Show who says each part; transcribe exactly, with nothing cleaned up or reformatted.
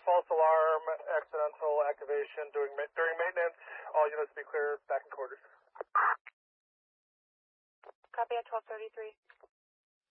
Speaker 1: false alarm, accidental activation during, during maintenance. All units be clear back in quarters.
Speaker 2: Copy at twelve thirty-three.